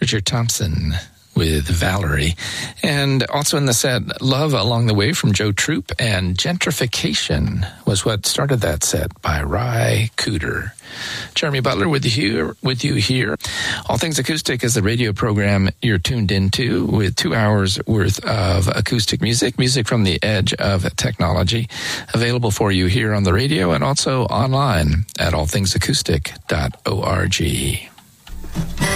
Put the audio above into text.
Richard Thompson with Valerie. And also in the set, Love Along the Way from Joe Troop, and Gentrification was what started that set by Ry Cooder. Jeremy Butler with you here. All Things Acoustic is the radio program you're tuned into, with 2 hours worth of acoustic music from the edge of technology, available for you here on the radio and also online at allthingsacoustic.org.